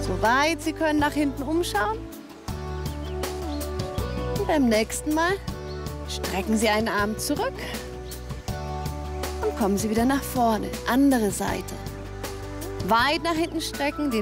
Soweit Sie können, nach hinten umschauen. Und beim nächsten Mal strecken Sie einen Arm zurück und kommen Sie wieder nach vorne. Andere Seite. Weit nach hinten strecken, den